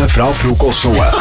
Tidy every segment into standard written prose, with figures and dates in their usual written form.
Nyhetene fra frokostshowet.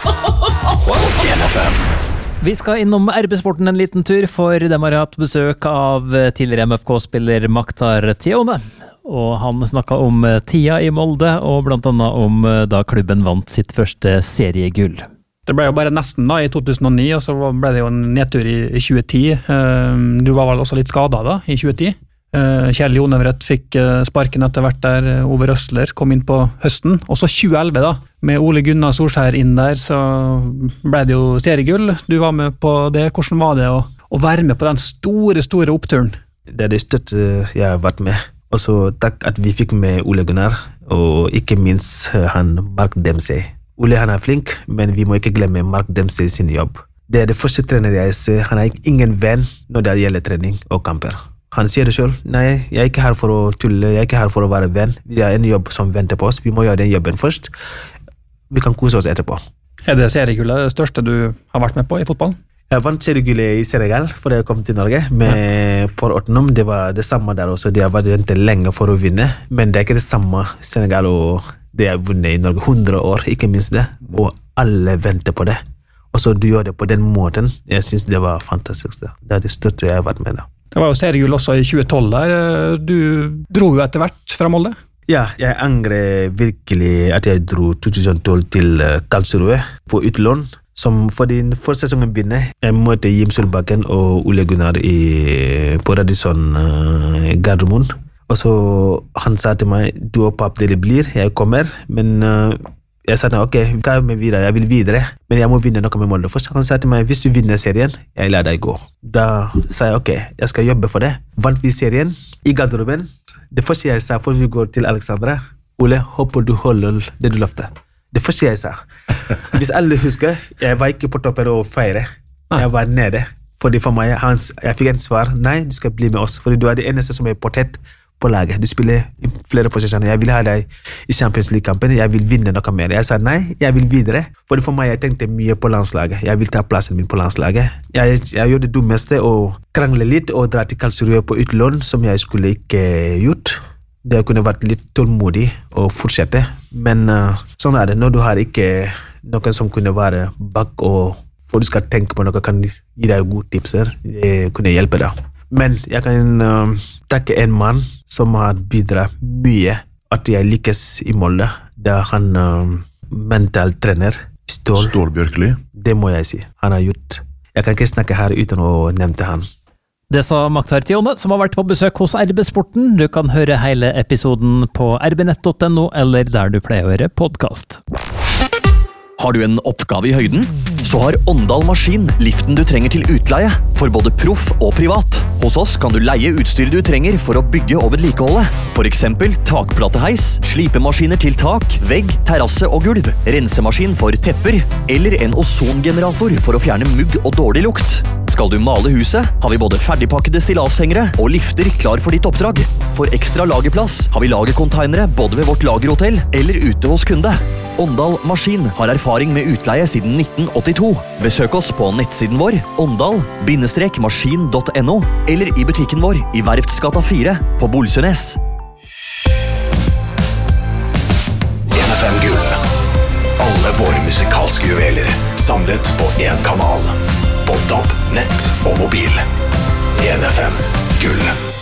NFM. Vi skal innom RB-sporten en liten tur, for de har hatt besøk av tidligere MFK-spiller Maktar Tione. Og han snakket om tida i Molde, og blant annet om da klubben vant sitt første seriegull. Det ble jo bare nesten da i 2009, og så ble det jo en nedtur i 2010. Du var vel også litt skadet da, i 2010. Kjell Jonevret fikk sparken etter hvert der, Ove Røsler kom inn på høsten, og så 2011 da, med Ole Gunnar Solskjær inn der, så ble det jo seriegull. Du var med på det. Hvordan var det å være med på den store oppturen? Det er det største jeg har vært med. Og så takk at vi fikk med Ole Gunnar, og ikke minst han Mark Dempsey. Ole han er flink, men vi må ikke glemme Mark Dempsey sin jobb. Det er det første trener jeg ser. Han er ingen venn når det gjelder trening og kamper. Han sier det selv. Nei, jeg er ikke her for å tulle, jeg er ikke her for å være venn. Vi har en jobb som venter på oss. Vi må gjøre den jobben først. Vi kan kose oss etterpå. Er det seriegullet det største du har vært med på i fotballen? Jeg vant seriegullet i Senegal før jeg kom til Norge. Men på Ottenum, det var det samme der også. De har ventet lenge for å vinne, men det er ikke det samme Senegal og det har vunnet i Norge 100 år, ikke minst det. Og alle venter på det. Og så du gjør det på den måten. Jeg synes det var fantastisk. Det er det største jeg har vært med da. Det var jo seriegull også i 2012 der. Du dro jo etter hvert fra Molde. Ja, jeg angrer virkelig at jeg dro 2012 til Karlsruhe på utlån. Som fordi før sesongen begynner, jeg møtte Jim Solbakken og Ole Gunnar på Radisson Gardermoen. Og så han sa til meg, du og papp dere blir, jeg kommer, men jeg sa ok, hva med videre? Jeg vil videre, men jeg må vinne noe med Molde først. Han sa til meg, hvis du vinner serien, jeg lar deg gå. Da sa jeg ok, jeg skal jobbe for det. Vant vi serien i garderoben. Det første jeg sa før vi går til Alexandra, Ole, håper du holder det du lovte. Det første jeg sa. Hvis alle husker, jeg var ikke på toppen og feire. Jeg var nede. Fordi for meg, jeg fikk en svar, nei, du skal bli med oss, fordi du er det eneste som er potet på laget. Du spiller i flere posisjoner. Jeg vil ha deg i Champions League-kampen. Jeg vil vinne noe mer. Jeg sa nei, jeg vil videre. Fordi for meg, jeg tenkte mye på landslaget. Jeg vil ta plassen min på landslaget. Jeg gjorde det dummeste å krangle litt og dra til Karlsruhe på utlån, som jeg skulle ikke gjort. Det kunne vært litt tålmodig og fortsette. Men sånn er det. Når du har ikke noen som kunne være bak, og for du skal tenke på noe, kan gi deg gode tipser. Det kunne hjelpe deg. Men jeg kan takke en mann som har bidratt mye at jeg lykkes i Molde. Det er han mental trener Stål Bjørkeli. Det må jeg si. Han har gjort. Jeg kan ikke snakke her uten å nevne han. Det sa Maktar Tione, som har vært på besøk hos RB-sporten. Du kan høre hele episoden på rbnett.no, eller der du pleier å høre podcast. Har du en oppgave i høyden? Så har Åndal Maskin liften du trenger til utleie, for både proff og privat. Hos oss kan du leie utstyret du trenger for å bygge og vedlikeholde. For eksempel takplateheis, slipemaskiner til tak, vegg, terrasse og gulv, rensemaskin for tepper, eller en ozongenerator for å fjerne mugg og dårlig lukt. Skal du male huset, har vi både ferdigpakkede stillashengere og lifter klar for ditt oppdrag. For ekstra lagerplass har vi lagercontainere både ved vårt lagerhotell eller ute hos kunde. Åndal Maskin har erfaring med utleie siden 1982. Besøk oss på nettsiden vår, åndal-maskin.no, eller i butikken vår i Verftsgata 4 på Bolsønes. NFM Gull. Alle våre musikalske juveler samlet på en kanal. På DAB, nett og mobil. NFM Gull.